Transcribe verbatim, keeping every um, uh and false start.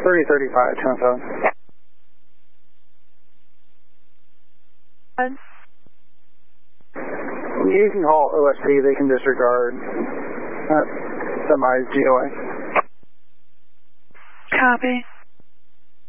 thirty thirty-five, two one seven. You can call O S P, they can disregard uh, somebody's G O A. Copy.